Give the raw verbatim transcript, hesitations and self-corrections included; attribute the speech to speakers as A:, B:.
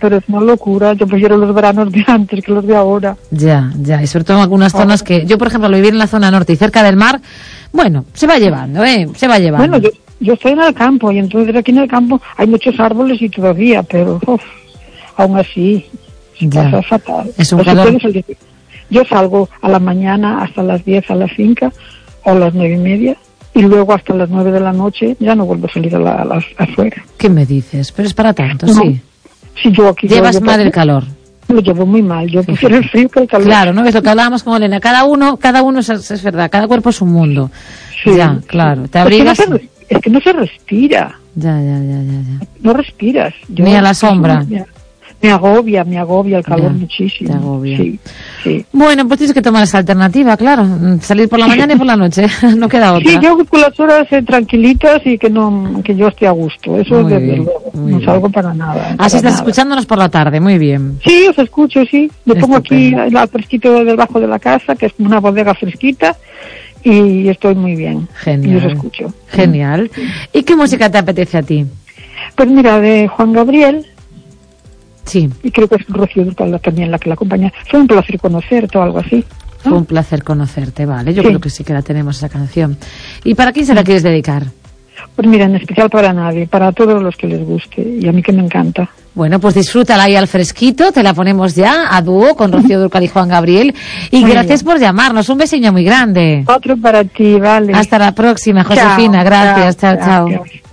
A: pero es una locura. Yo prefiero los veranos de antes que los de ahora.
B: Ya, ya, y sobre todo en algunas zonas que... Yo, por ejemplo, al vivir en la zona norte y cerca del mar, bueno, se va llevando, ¿eh? Se va llevando.
A: Bueno, yo, yo estoy en el campo, y entonces aquí en el campo hay muchos árboles y todavía, pero uf, aún así, se
B: Ya.
A: pasa fatal.
B: Es un
A: O si
B: calor.
A: puedes salir. Yo salgo a la mañana hasta las diez a la finca, o a las nueve y media, y luego hasta las nueve de la noche ya no vuelvo a salir a la, a las, afuera.
B: ¿Qué me dices? Pero es para tanto,
A: No.
B: sí.
A: Si yo aquí
B: Llevas
A: yo, yo,
B: mal el calor.
A: Lo llevo muy mal, yo prefiero el frío que el calor.
B: Claro, ¿no? Es lo que hablábamos con Elena. Cada uno, cada uno es, es verdad, cada cuerpo es un mundo.
A: Sí,
B: Ya, claro.
A: sí.
B: Te abrigas.
A: Es que, no se, es que no se respira.
B: Ya, ya, ya, ya, ya.
A: No respiras. Yo,
B: Ni a la sombra.
A: Me, me agobia, me agobia el calor
B: Ya,
A: muchísimo.
B: te agobia.
A: Sí, sí.
B: Bueno, pues tienes que tomar esa alternativa, claro. Salir por la mañana y por la noche. No queda otra.
A: Sí, yo con las horas eh, tranquilitas y que no que yo esté a gusto. Eso
B: Muy
A: desde
B: bien,
A: luego.
B: muy
A: No
B: bien.
A: salgo para nada.
B: Así
A: para
B: estás
A: nada.
B: escuchándonos por la tarde, muy bien.
A: Sí, os escucho, sí. Le pongo aquí
B: Estupendo.
A: al fresquito debajo de la casa, que es una bodega fresquita, y estoy muy bien.
B: Genial.
A: Y os escucho.
B: Genial. ¿Y qué música te apetece a ti?
A: Pues mira, de Juan Gabriel,
B: Sí,
A: y creo que es Rocío Dúrcal también la que la acompaña. Fue un placer conocerte o algo así. ¿no?
B: fue un placer conocerte, vale. Yo
A: Sí.
B: creo que sí que la tenemos esa canción. ¿Y para quién se la quieres dedicar?
A: Pues mira, en especial para nadie, para todos los que les guste, y a mí que me encanta.
B: Bueno, pues disfrútala ahí al fresquito, te la ponemos ya a dúo con Rocío Dúrcal y Juan Gabriel. Y
A: Muy
B: gracias
A: bien.
B: por llamarnos, un besiño muy grande.
A: Otro para ti, vale.
B: Hasta la próxima, Josefina,
A: Chao,
B: gracias, chao, chao.
A: gracias.